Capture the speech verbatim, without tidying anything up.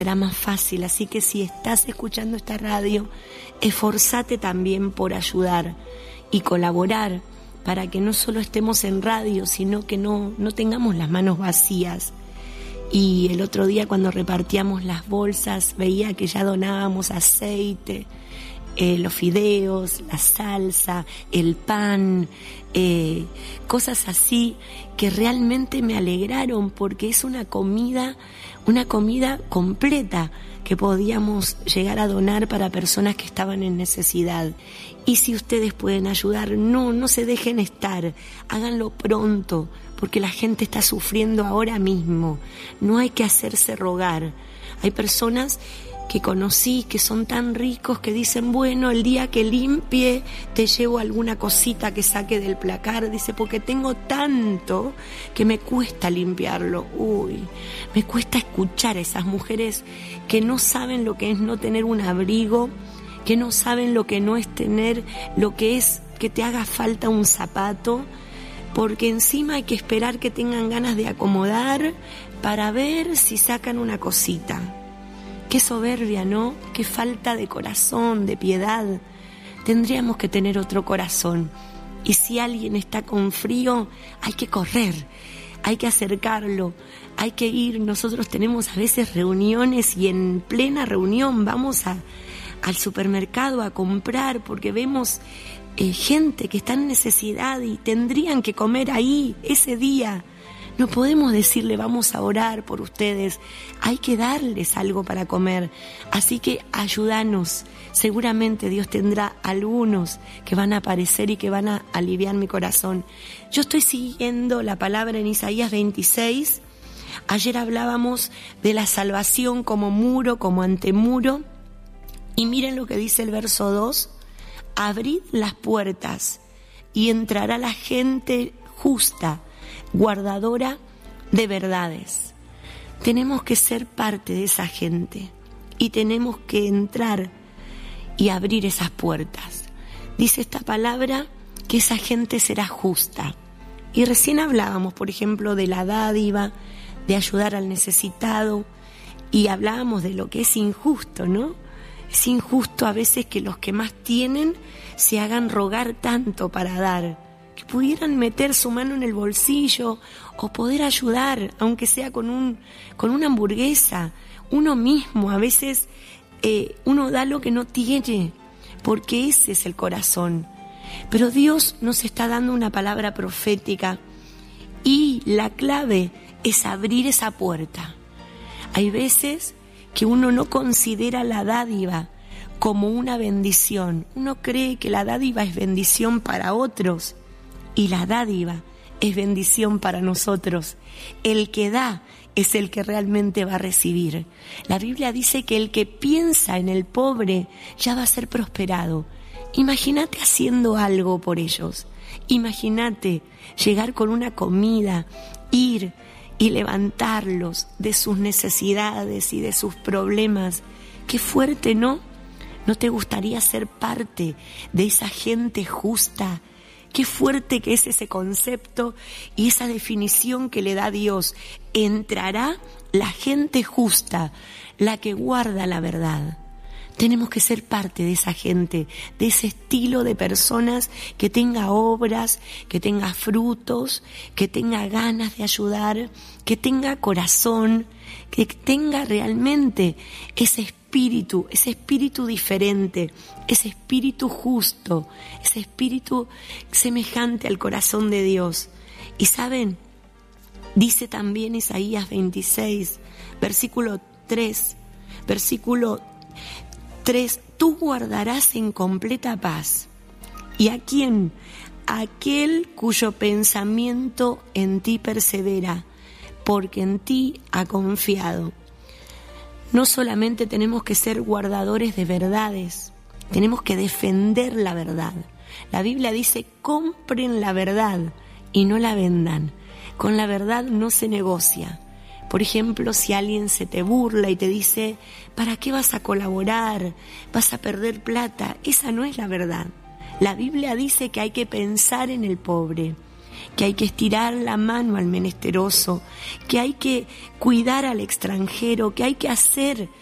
será más fácil. Así que si estás escuchando esta radio, esforzate también por ayudar y colaborar para que no solo estemos en radio, sino que no, no tengamos las manos vacías. Y el otro día cuando repartíamos las bolsas veía que ya donábamos aceite, eh, los fideos, la salsa, el pan, eh, cosas así que realmente me alegraron porque es una comida, una comida completa que podíamos llegar a donar para personas que estaban en necesidad. Y si ustedes pueden ayudar, no, no se dejen estar, háganlo pronto, porque la gente está sufriendo ahora mismo. No hay que hacerse rogar. Hay personas que conocí que son tan ricos que dicen, bueno, el día que limpie te llevo alguna cosita que saque del placar. Dice, porque tengo tanto que me cuesta limpiarlo. Uy, me cuesta escuchar a esas mujeres que no saben lo que es no tener un abrigo, que no saben lo que no es tener, lo que es que te haga falta un zapato, porque encima hay que esperar que tengan ganas de acomodar para ver si sacan una cosita. Qué soberbia, ¿no? Qué falta de corazón, de piedad. Tendríamos que tener otro corazón. Y si alguien está con frío, hay que correr, hay que acercarlo, hay que ir. Nosotros tenemos a veces reuniones y en plena reunión vamos a, al supermercado a comprar porque vemos eh, gente que está en necesidad y tendrían que comer ahí ese día. No podemos decirle vamos a orar por ustedes, hay que darles algo para comer. Así que ayúdanos, seguramente Dios tendrá algunos que van a aparecer y que van a aliviar mi corazón. Yo estoy siguiendo la palabra en Isaías veintiséis. Ayer hablábamos de la salvación como muro, como antemuro. Y miren lo que dice el verso dos. Abrid las puertas y entrará la gente justa, guardadora de verdades. Tenemos que ser parte de esa gente y tenemos que entrar y abrir esas puertas. Dice esta palabra que esa gente será justa. Y recién hablábamos, por ejemplo, de la dádiva, de ayudar al necesitado, y hablábamos de lo que es injusto, ¿no? Es injusto a veces que los que más tienen se hagan rogar tanto para dar, que pudieran meter su mano en el bolsillo o poder ayudar, aunque sea con un con una hamburguesa. Uno mismo, a veces eh, uno da lo que no tiene, porque ese es el corazón. Pero Dios nos está dando una palabra profética y la clave es abrir esa puerta. Hay veces que uno no considera la dádiva como una bendición. Uno cree que la dádiva es bendición para otros y la dádiva es bendición para nosotros. El que da es el que realmente va a recibir. La Biblia dice que el que piensa en el pobre ya va a ser prosperado. Imagínate haciendo algo por ellos. Imagínate llegar con una comida, ir y levantarlos de sus necesidades y de sus problemas. Qué fuerte, ¿no? ¿No te gustaría ser parte de esa gente justa? Qué fuerte que es ese concepto y esa definición que le da Dios. Entrará la gente justa, la que guarda la verdad. Tenemos que ser parte de esa gente, de ese estilo de personas que tenga obras, que tenga frutos, que tenga ganas de ayudar, que tenga corazón, que tenga realmente ese espíritu, ese espíritu diferente, ese espíritu justo, ese espíritu semejante al corazón de Dios. Y saben, dice también Isaías veintiséis, versículo tres, versículo tres, tú guardarás en completa paz. ¿Y a quién? A aquel cuyo pensamiento en ti persevera, porque en ti ha confiado. No solamente tenemos que ser guardadores de verdades, tenemos que defender la verdad. La Biblia dice, compren la verdad y no la vendan. Con la verdad no se negocia. Por ejemplo, si alguien se te burla y te dice, ¿para qué vas a colaborar? ¿Vas a perder plata? Esa no es la verdad. La Biblia dice que hay que pensar en el pobre. que hay que estirar la mano al menesteroso, que hay que cuidar al extranjero, que hay que hacer